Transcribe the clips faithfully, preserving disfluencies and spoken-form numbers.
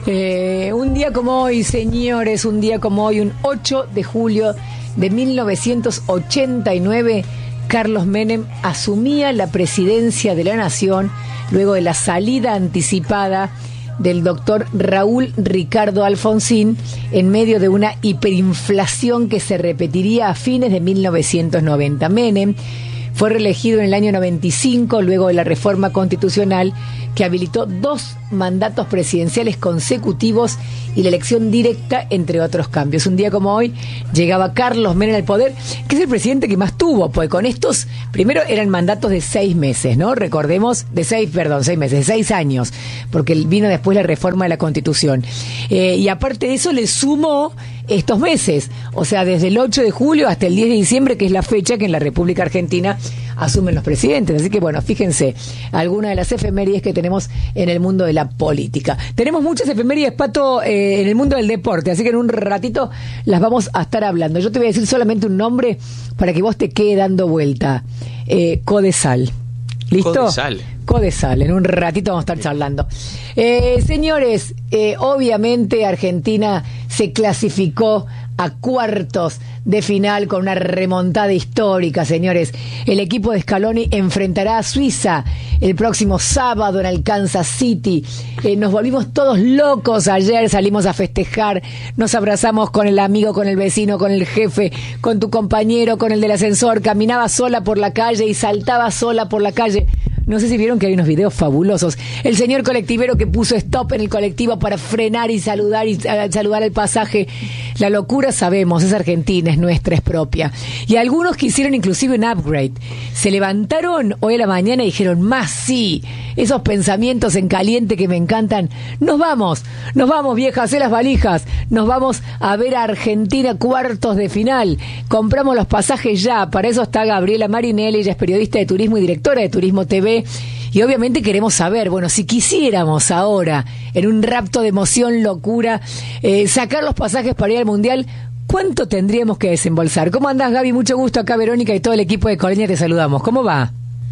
Eh, un día como hoy, señores, un día como hoy, un ocho de julio de mil novecientos ochenta y nueve, Carlos Menem asumía la presidencia de la Nación luego de la salida anticipada del doctor Raúl Ricardo Alfonsín en medio de una hiperinflación que se repetiría a fines de mil novecientos noventa. Menem fue reelegido en el año noventa y cinco luego de la reforma constitucional que habilitó dos mandatos presidenciales consecutivos y la elección directa, entre otros cambios. Un día como hoy llegaba Carlos Menem al poder, que es el presidente que más tuvo, pues con estos, primero eran mandatos de seis meses, ¿no? Recordemos, de seis, perdón, seis meses, de seis años, porque vino después la reforma de la Constitución. Eh, y aparte de eso le sumó estos meses, o sea, desde el ocho de julio hasta el diez de diciembre, que es la fecha que en la República Argentina asumen los presidentes. Así que bueno, fíjense, algunas de las efemérides que tenemos en el mundo de la política. Tenemos muchas efemérides, Pato, eh, en el mundo del deporte, así que en un ratito las vamos a estar hablando. Yo te voy a decir solamente un nombre para que vos te quede dando vuelta. Eh, Codesal. ¿Listo? Codesal. Codesal, en un ratito vamos a estar charlando. Eh, señores, eh, obviamente Argentina se clasificó a cuartos de final con una remontada histórica, señores. El equipo de Scaloni enfrentará a Suiza el próximo sábado en el Kansas City. Eh, nos volvimos todos locos ayer, salimos a festejar, nos abrazamos con el amigo, con el vecino, con el jefe, con tu compañero, con el del ascensor, caminaba sola por la calle y saltaba sola por la calle. No sé si vieron que hay unos videos fabulosos. El señor colectivero que puso stop en el colectivo para frenar y saludar y uh, saludar el pasaje. La locura, sabemos, es argentina, es nuestra, es propia. Y algunos que hicieron inclusive un upgrade. Se levantaron hoy a la mañana y dijeron, más sí, esos pensamientos en caliente que me encantan. Nos vamos, nos vamos, vieja, hacé las valijas. Nos vamos a ver a Argentina cuartos de final. Compramos los pasajes ya. Para eso está Gabriela Marinelli, ella es periodista de turismo y directora de Turismo T V. Y obviamente queremos saber, bueno, si quisiéramos ahora, en un rapto de emoción, locura, eh, sacar los pasajes para ir al Mundial, ¿cuánto tendríamos que desembolsar? ¿Cómo andás, Gaby? Mucho gusto. Acá Verónica y todo el equipo de Coleña te saludamos. ¿Cómo va?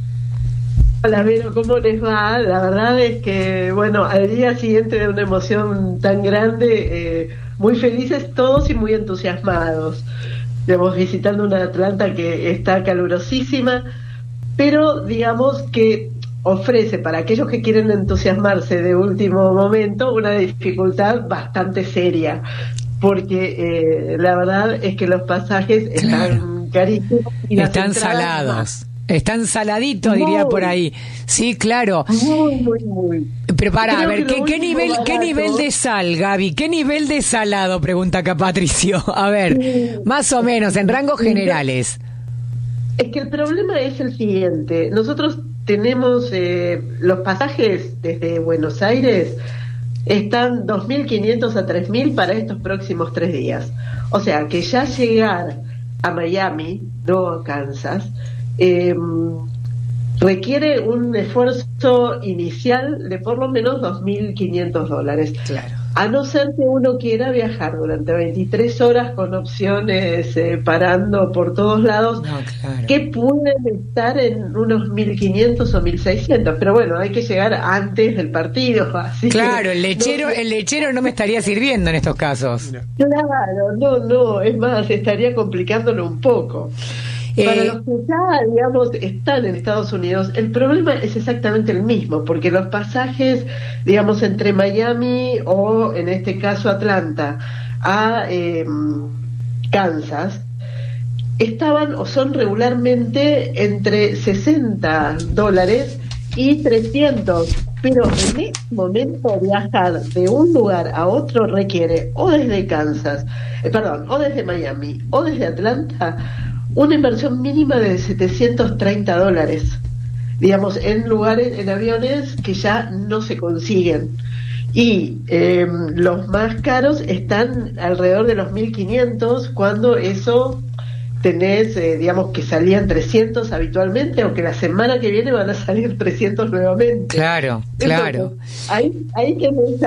Hola, Vero, ¿cómo les va? La verdad es que, bueno, al día siguiente de una emoción tan grande, eh, muy felices todos y muy entusiasmados. Estamos visitando una Atlanta que está calurosísima, pero digamos que ofrece para aquellos que quieren entusiasmarse de último momento una dificultad bastante seria, porque eh, la verdad es que los pasajes están carísimos y están salados más. Están saladitos, muy, diría por ahí. Sí, claro. Muy, muy, muy. Pero para, a ver, ¿qué, qué nivel barato, qué nivel de sal, Gaby? ¿Qué nivel de salado? Pregunta acá Patricio. A ver, sí, más o menos, en rangos generales. Es que el problema es el siguiente. Nosotros tenemos eh, los pasajes desde Buenos Aires están dos mil quinientos a tres mil para estos próximos tres días. O sea, que ya llegar a Miami, no a Kansas, eh, requiere un esfuerzo inicial de por lo menos dos mil quinientos dólares. Claro. A no ser que uno quiera viajar durante veintitrés horas con opciones eh, parando por todos lados, no, claro, que pueden estar en unos mil quinientos o mil seiscientos, pero bueno, hay que llegar antes del partido. Así claro, que, el lechero, no, el lechero no me estaría sirviendo en estos casos. Claro, no, no, es más, estaría complicándolo un poco. Para eh, los que ya, digamos, están en Estados Unidos, el problema es exactamente el mismo, porque los pasajes, digamos, entre Miami o, en este caso, Atlanta, a eh, Kansas, estaban o son regularmente entre sesenta dólares y trescientos, pero en este momento viajar de un lugar a otro requiere o desde Kansas, eh, perdón, o desde Miami o desde Atlanta, una inversión mínima de setecientos treinta dólares, digamos, en lugares, en aviones que ya no se consiguen. Y eh, los más caros están alrededor de los mil quinientos, cuando eso tenés, eh, digamos, que salían trescientos habitualmente, aunque la semana que viene van a salir trescientos nuevamente. Claro, claro. Entonces, ahí, ahí tenés a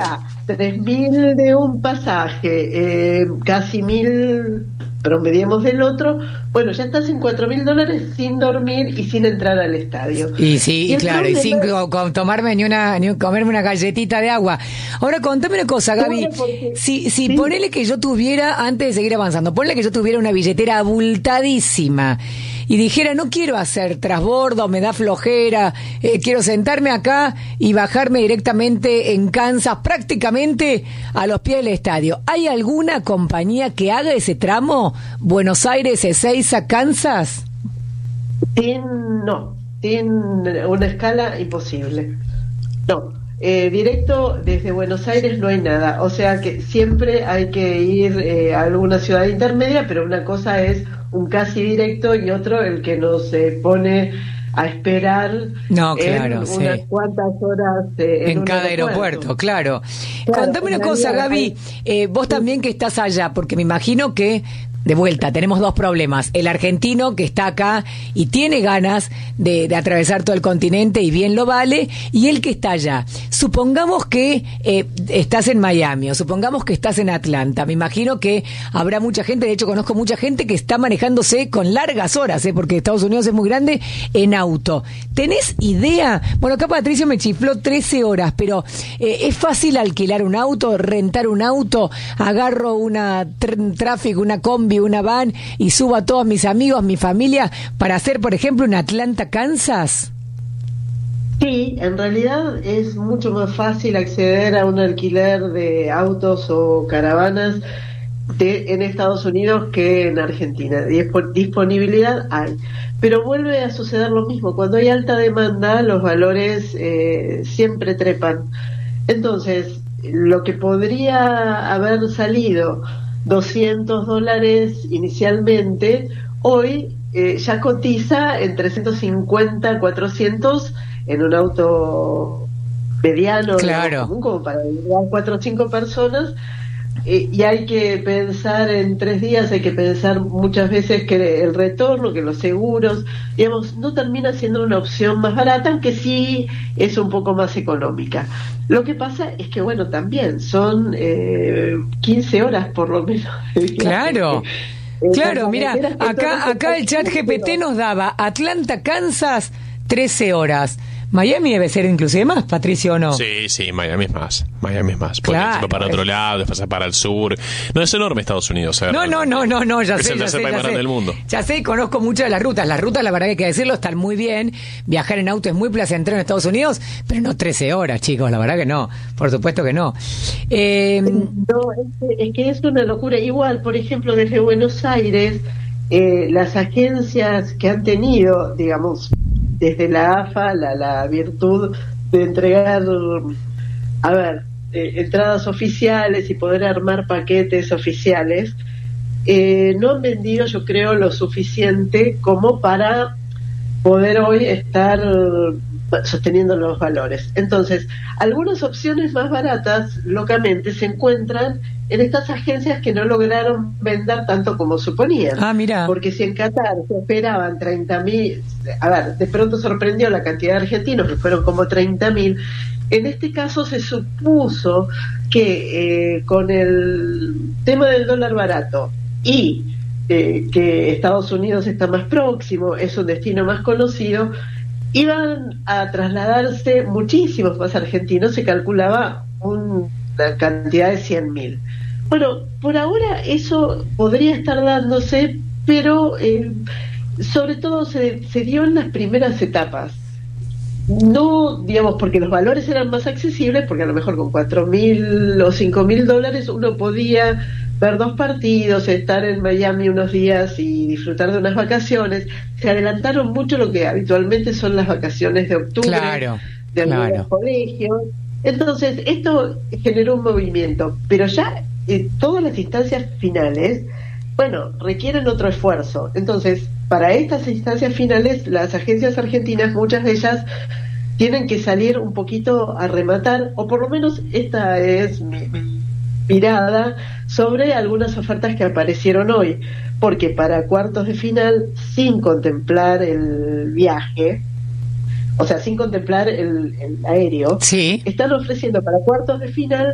tres mil de un pasaje, eh, casi mil promediemos del otro, bueno, ya estás en cuatro mil dólares sin dormir y sin entrar al estadio. Y sí, y y claro, y sin co- co- tomarme ni una, ni comerme una galletita de agua. Ahora, contame una cosa, Gaby. Porque, Si, si sí. ponele que yo tuviera, antes de seguir avanzando, ponele que yo tuviera una billetera abultadísima y dijera, no quiero hacer trasbordo, me da flojera, eh, quiero sentarme acá y bajarme directamente en Kansas, prácticamente a los pies del estadio. ¿Hay alguna compañía que haga ese tramo? Buenos Aires, Ezeiza, Kansas. Sin, no, sin una escala imposible. No, eh, directo desde Buenos Aires no hay nada. O sea que siempre hay que ir eh, a alguna ciudad intermedia, pero una cosa es un casi directo y otro el que nos eh, pone a esperar no, claro, en sí. unas cuantas horas eh, en, en un cada aeropuerto, aeropuerto claro. Claro, Contame una en cosa, realidad Gaby, hay- eh, vos también que estás allá, porque me imagino que, de vuelta, tenemos dos problemas. El argentino que está acá y tiene ganas de, de atravesar todo el continente y bien lo vale, y el que está allá. Supongamos que eh, estás en Miami o supongamos que estás en Atlanta. Me imagino que habrá mucha gente, de hecho conozco mucha gente que está manejándose con largas horas, eh, porque Estados Unidos es muy grande, en auto. ¿Tenés idea? Bueno, acá Patricio me chifló trece horas, pero eh, ¿es fácil alquilar un auto, rentar un auto? Agarro una tr- tráfico, una combi, una van y subo a todos mis amigos, mi familia, para hacer, por ejemplo, un Atlanta, Kansas. Sí, en realidad es mucho más fácil acceder a un alquiler de autos o caravanas de, en Estados Unidos que en Argentina. Dispo- disponibilidad hay. Pero vuelve a suceder lo mismo. Cuando hay alta demanda, los valores eh, siempre trepan. Entonces, lo que podría haber salido doscientos dólares inicialmente, hoy eh, ya cotiza en trescientos cincuenta, cuatrocientos en un auto mediano, Claro. digamos, común, como para llevar cuatro o cinco personas, eh, y hay que pensar en tres días, hay que pensar muchas veces que el retorno, que los seguros, digamos, no termina siendo una opción más barata, aunque sí es un poco más económica. Lo que pasa es que, bueno, también son eh, quince horas por lo menos. Claro. Eh, Claro, mira, carreteras que acá entonces acá el chat están- G P T nos daba Atlanta, Kansas, trece horas. Miami debe ser inclusive más, Patricio, ¿o no? Sí, sí, Miami es más. Miami es más. Porque Claro, se va para otro es- lado, después para el sur. No, es enorme Estados Unidos. ¿eh? No, no, no, no, no, ya Es sé, el ya tercer sé, país ya más grande sé. del mundo. Ya sé, conozco muchas de las rutas. Las rutas, la verdad que hay que decirlo, están muy bien. Viajar en auto es muy placentero en Estados Unidos, pero no trece horas, chicos, la verdad que no. Por supuesto que no. Eh, No, es que, es que es una locura. Igual, por ejemplo, desde Buenos Aires, eh, las agencias que han tenido, digamos, desde la A F A, la, la virtud de entregar, a ver, eh, entradas oficiales y poder armar paquetes oficiales, eh, no han vendido, yo creo, lo suficiente como para poder hoy estar sosteniendo los valores. Entonces, algunas opciones más baratas locamente se encuentran en estas agencias que no lograron vender tanto como suponían. Ah, mira. Porque si en Qatar se esperaban treinta mil, a ver, de pronto sorprendió la cantidad de argentinos, que fueron como treinta mil. En este caso se supuso que eh, con el tema del dólar barato y eh, que Estados Unidos está más próximo, es un destino más conocido, iban a trasladarse muchísimos más argentinos, se calculaba un, una cantidad de cien mil. Bueno, por ahora eso podría estar dándose, pero eh, sobre todo se, se dio en las primeras etapas. No, digamos, porque los valores eran más accesibles, porque a lo mejor con cuatro mil o cinco mil dólares uno podía ver dos partidos, estar en Miami unos días y disfrutar de unas vacaciones. Se adelantaron mucho lo que habitualmente son las vacaciones de octubre, Claro, de algunos claro. colegios. Entonces, esto generó un movimiento, pero ya eh, todas las instancias finales, bueno, requieren otro esfuerzo. Entonces, para estas instancias finales, las agencias argentinas, muchas de ellas, tienen que salir un poquito a rematar, o por lo menos esta es mi, mi mirada sobre algunas ofertas que aparecieron hoy, porque para cuartos de final, sin contemplar el viaje, o sea, sin contemplar el, el aéreo, Sí. están ofreciendo para cuartos de final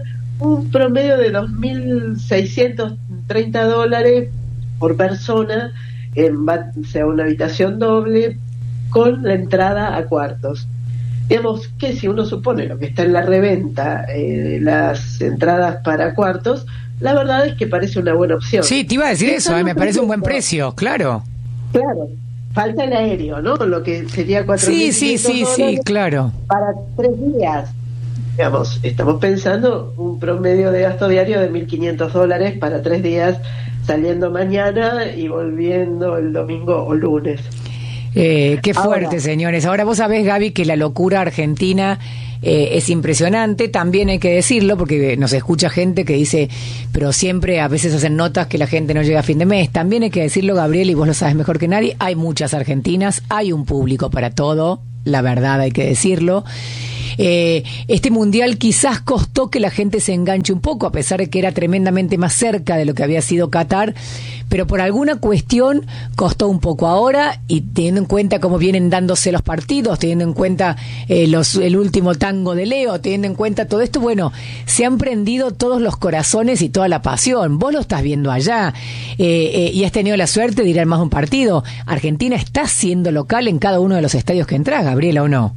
un promedio de dos mil seiscientos treinta dólares por persona, en o sea, una habitación doble con la entrada a cuartos. Digamos que si uno supone lo que está en la reventa, eh, las entradas para cuartos, la verdad es que parece una buena opción. Sí, te iba a decir eso, eh, me parece un buen precio, claro. Claro, falta el aéreo, ¿no? Con lo que sería cuatro mil Sí, sí, sí, sí, claro. Para tres días. Digamos, estamos pensando un promedio de gasto diario de mil quinientos dólares para tres días, saliendo mañana y volviendo el domingo o lunes. Eh, qué fuerte, Ahora, señores. Ahora vos sabés, Gaby, que la locura argentina eh, es impresionante. También hay que decirlo, porque nos escucha gente que dice, pero siempre a veces hacen notas que la gente no llega a fin de mes. También hay que decirlo, Gabriel, y vos lo sabes mejor que nadie, hay muchas argentinas, hay un público para todo, la verdad hay que decirlo. Eh, este mundial quizás costó que la gente se enganche un poco, a pesar de que era tremendamente más cerca de lo que había sido Qatar, pero por alguna cuestión costó un poco ahora, y teniendo en cuenta cómo vienen dándose los partidos, teniendo en cuenta eh, los, el último tango de Leo, teniendo en cuenta todo esto, bueno, se han prendido todos los corazones y toda la pasión. Vos lo estás viendo allá, eh, eh, y has tenido la suerte de ir a más de un partido. Argentina está siendo local en cada uno de los estadios que entras, Gabriela, ¿o no?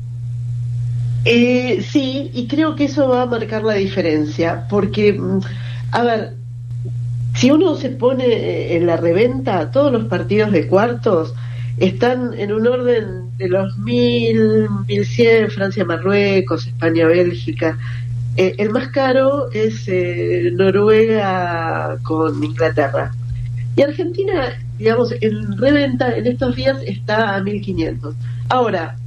Eh, sí, y creo que eso va a marcar la diferencia, porque, a ver, si uno se pone en la reventa, todos los partidos de cuartos están en un orden de los mil, mil cien, Francia-Marruecos, España-Bélgica. Eh, el más caro es eh, Noruega con Inglaterra. Y Argentina, digamos, en reventa en estos días está a mil quinientos. Ahora,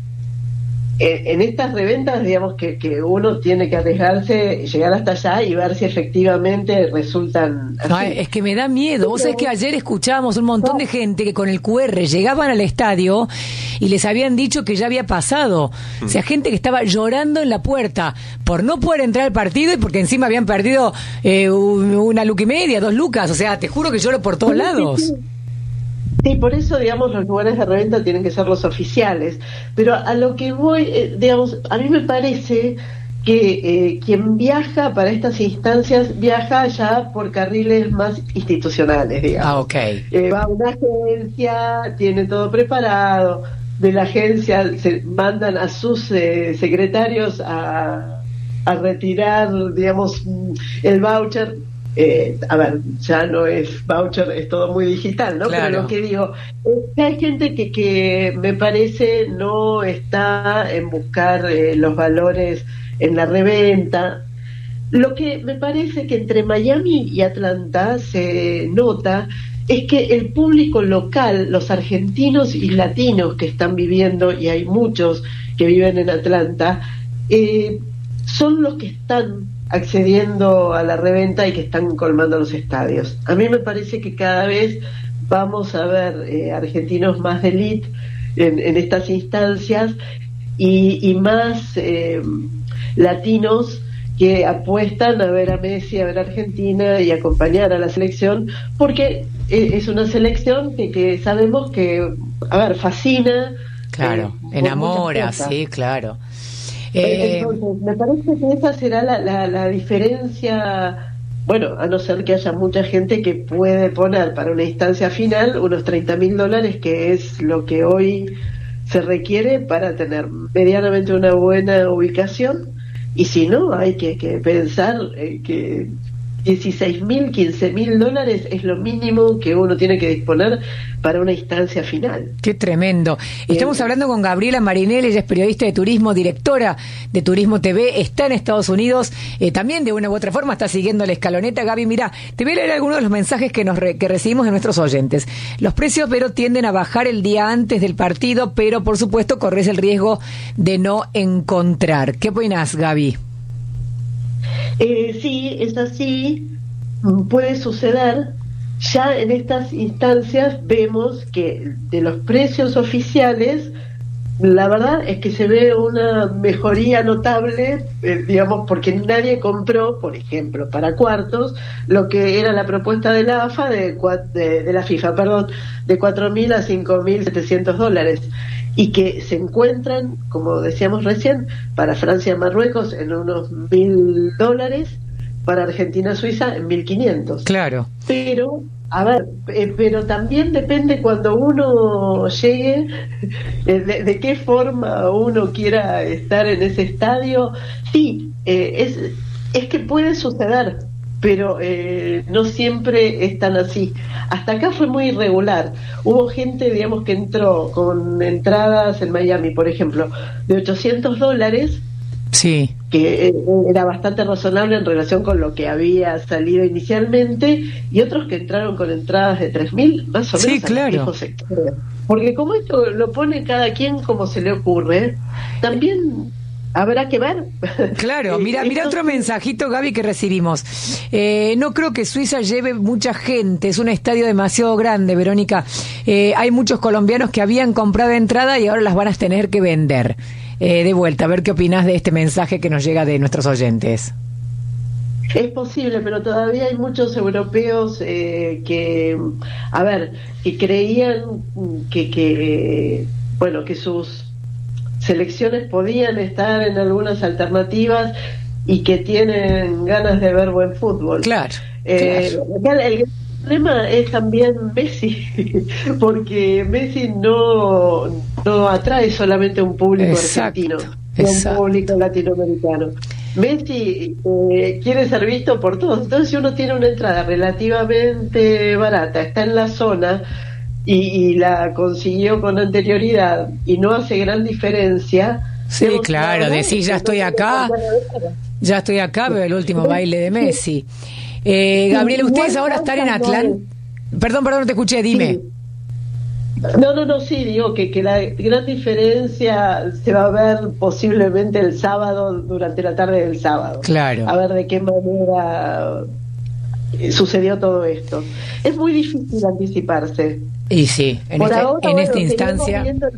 en estas reventas, digamos que, que uno tiene que arriesgarse, llegar hasta allá y ver si efectivamente resultan así. No, es que me da miedo. Vos sabés que ayer escuchábamos un montón de gente que con el cu erre llegaban al estadio y les habían dicho que ya había pasado. O sea, gente que estaba llorando en la puerta por no poder entrar al partido y porque encima habían perdido eh, una luca y media, dos lucas. O sea, te juro que lloro por todos lados. Sí, sí. Sí, por eso, digamos, los lugares de reventa tienen que ser los oficiales. Pero a lo que voy, eh, digamos, a mí me parece que eh, quien viaja para estas instancias viaja ya por carriles más institucionales, digamos. Ah, ok. Eh, va a una agencia, tiene todo preparado, de la agencia se mandan a sus eh, secretarios a, a retirar, digamos, el voucher. Eh, a ver, ya no es voucher, es todo muy digital, ¿no? Claro. Pero lo que digo, es que hay gente que, que me parece no está en buscar eh, los valores en la reventa. Lo que me parece que entre Miami y Atlanta se nota es que el público local, los argentinos y latinos que están viviendo, y hay muchos que viven en Atlanta, eh, son los que están accediendo a la reventa y que están colmando los estadios. A mí me parece que cada vez vamos a ver eh, argentinos más de elite en, en estas instancias y, y más eh, latinos que apuestan a ver a Messi, a ver a Argentina y acompañar a la selección, porque eh, es una selección que, que sabemos que, a ver, fascina. Claro, eh, enamora, sí, claro. Eh, Entonces, me parece que esa será la, la, la diferencia, bueno, a no ser que haya mucha gente que puede poner para una instancia final unos treinta mil dólares, que es lo que hoy se requiere para tener medianamente una buena ubicación, y si no, hay que, que pensar eh, que dieciséis mil, quince mil dólares es lo mínimo que uno tiene que disponer para una instancia final. Qué tremendo. Estamos hablando con Gabriela Marinelli, ella es periodista de turismo, directora de Turismo T V, está en Estados Unidos, eh, también de una u otra forma está siguiendo la escaloneta. Gaby, mira, te voy a leer algunos de los mensajes que, nos re, que recibimos de nuestros oyentes. Los precios, pero tienden a bajar el día antes del partido, pero por supuesto corres el riesgo de no encontrar. ¿Qué opinas, Gaby? Eh, sí, es así, puede suceder. Ya en estas instancias vemos que de los precios oficiales, la verdad es que se ve una mejoría notable, eh, digamos, porque nadie compró, por ejemplo, para cuartos, lo que era la propuesta de la A F A, de, de, de la FIFA, perdón, de cuatro mil a cinco mil setecientos dólares. Y que se encuentran, como decíamos recién, para Francia-Marruecos en unos mil dólares, para Argentina-Suiza en mil quinientos. Claro. Pero, a ver, eh, pero también depende cuando uno llegue, eh, de, de qué forma uno quiera estar en ese estadio. Sí, eh, es, es que puede suceder, pero eh, no siempre es tan así. Hasta acá fue muy irregular. Hubo gente, digamos, que entró con entradas en Miami, por ejemplo, de ochocientos dólares, sí, que era bastante razonable en relación con lo que había salido inicialmente, y otros que entraron con entradas de tres mil, más o menos. Sí, claro. Porque como esto lo pone cada quien como se le ocurre, también habrá que ver. Claro, mira, mira otro mensajito, Gaby, que recibimos. Eh, no creo que Suiza lleve mucha gente, es un estadio demasiado grande, Verónica. Eh, hay muchos colombianos que habían comprado entrada y ahora las van a tener que vender. Eh, de vuelta, a ver qué opinás de este mensaje que nos llega de nuestros oyentes. Es posible, pero todavía hay muchos europeos eh, que, a ver, que creían que, que, bueno, que sus selecciones podían estar en algunas alternativas y que tienen ganas de ver buen fútbol. Claro. Eh, claro. El, el problema es también Messi, porque Messi no, no atrae solamente a un público exacto, argentino, exacto. a un público latinoamericano. Messi eh, quiere ser visto por todos. Entonces, si uno tiene una entrada relativamente barata, está en la zona y, y la consiguió con anterioridad y no hace gran diferencia. Sí, claro, decir ya estoy acá, ya estoy acá, veo el último baile de Messi. Eh, Gabriela, ustedes ahora están en Atlanta. Perdón, perdón, no te escuché, dime. Sí. No, no, no, sí, digo que, que la gran diferencia se va a ver posiblemente el sábado, durante la tarde del sábado. Claro. A ver de qué manera sucedió todo esto. Es muy difícil anticiparse. Y sí, en, Por este, ahora, en bueno, esta instancia... Viendo,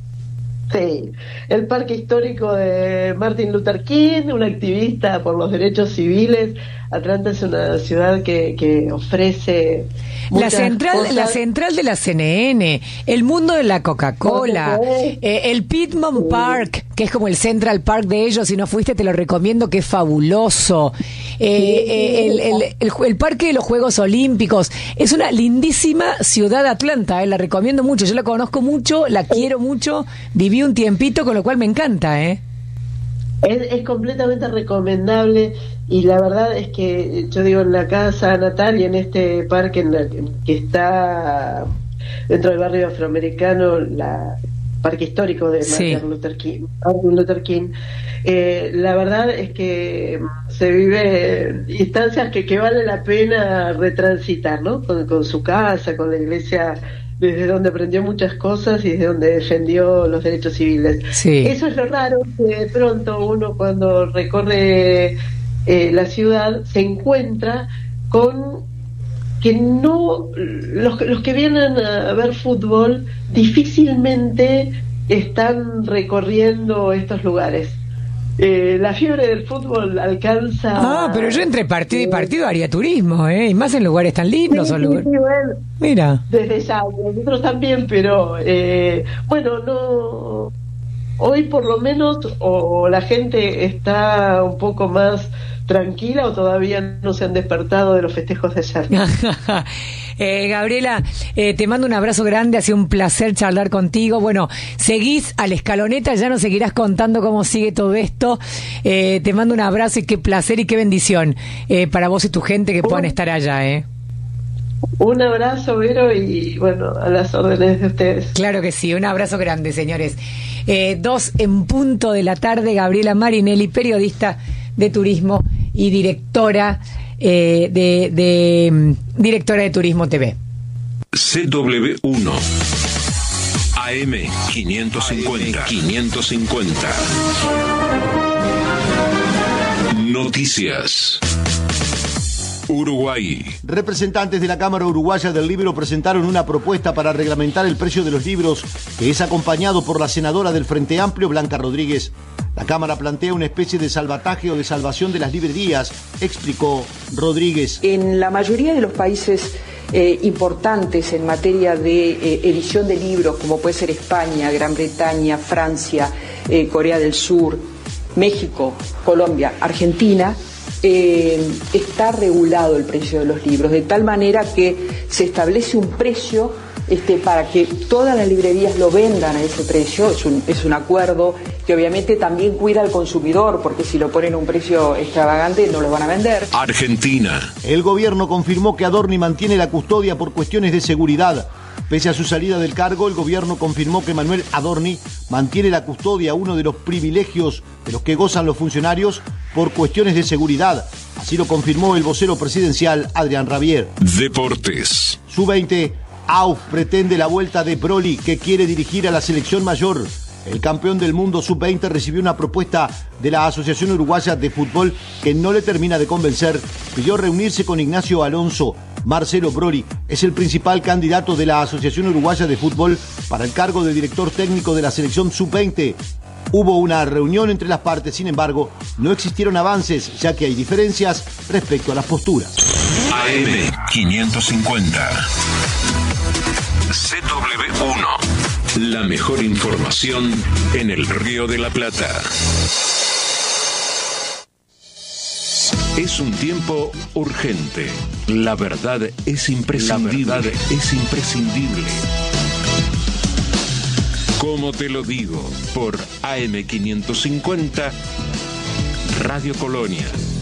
sí, el Parque Histórico de Martin Luther King, un activista por los derechos civiles. Atlanta es una ciudad que, que ofrece la central, cosas. la central de la C N N, el mundo de la Coca-Cola, eh, el Pittman sí. Park, que es como el Central Park de ellos. Si no fuiste, te lo recomiendo, que es fabuloso. Eh, sí, eh, el, el, el, el Parque de los Juegos Olímpicos. Es una lindísima ciudad, Atlanta, eh, la recomiendo mucho. Yo la conozco mucho, la quiero mucho, viví un tiempito, con lo cual me encanta, ¿eh? Es, es completamente recomendable, y la verdad es que yo digo, en la casa natal y en este parque en la, que está dentro del barrio afroamericano, la parque histórico de sí. Martin Luther King, Martin Luther King eh, la verdad es que se vive instancias que, que vale la pena retransitar, ¿no? Con, con su casa, con la iglesia, desde donde aprendió muchas cosas y desde donde defendió los derechos civiles. Sí. Eso es lo raro, que de pronto uno cuando recorre eh, la ciudad se encuentra con que no los, los que vienen a ver fútbol difícilmente están recorriendo estos lugares. Eh, la fiebre del fútbol alcanza... Ah, pero yo entre partido y partido haría turismo, ¿eh? Y más en lugares tan lindos. Sí, o sí, lugares... sí, bueno, mira. Desde ya, nosotros también, pero eh, bueno, no... Hoy por lo menos o la gente está un poco más tranquila o todavía no se han despertado de los festejos de ayer. eh, Gabriela, eh, te mando un abrazo grande, ha sido un placer charlar contigo. Bueno, seguís a la escaloneta, ya nos seguirás contando cómo sigue todo esto. Eh, te mando un abrazo y qué placer y qué bendición eh, para vos y tu gente que puedan estar allá, ¿eh? Un abrazo, Vero, y bueno, a las órdenes de ustedes. Claro que sí, un abrazo grande, señores. Eh, dos en punto de la tarde, Gabriela Marinelli, periodista de turismo y directora eh, de, de directora de Turismo T V. C W uno A M quinientos cincuenta quinientos cincuenta Noticias. Uruguay. Representantes de la Cámara Uruguaya del Libro presentaron una propuesta para reglamentar el precio de los libros, que es acompañado por la senadora del Frente Amplio, Blanca Rodríguez. La Cámara plantea una especie de salvataje o de salvación de las librerías, explicó Rodríguez. En la mayoría de los países eh, importantes en materia de eh, edición de libros, como puede ser España, Gran Bretaña, Francia, eh, Corea del Sur, México, Colombia, Argentina, eh, está regulado el precio de los libros, de tal manera que se establece un precio este, para que todas las librerías lo vendan a ese precio. Es un, es un acuerdo que obviamente también cuida al consumidor, porque si lo ponen a un precio extravagante no lo van a vender. Argentina. El gobierno confirmó que Adorni mantiene la custodia por cuestiones de seguridad. Pese a su salida del cargo, el gobierno confirmó que Manuel Adorni mantiene la custodia, uno de los privilegios de los que gozan los funcionarios por cuestiones de seguridad. Así lo confirmó el vocero presidencial Adrián Rabier. Deportes. sub veinte, A U F pretende la vuelta de Broly, que quiere dirigir a la selección mayor. El campeón del mundo sub veinte recibió una propuesta de la Asociación Uruguaya de Fútbol que no le termina de convencer. Pidió reunirse con Ignacio Alonso. Marcelo Broly es el principal candidato de la Asociación Uruguaya de Fútbol para el cargo de director técnico de la selección sub veinte. Hubo una reunión entre las partes, sin embargo, no existieron avances, ya que hay diferencias respecto a las posturas. A M quinientos cincuenta. C W uno. La mejor información en el Río de la Plata. Es un tiempo urgente. La verdad es imprescindible. La verdad es imprescindible. Como te lo digo, por A M quinientos cincuenta, Radio Colonia.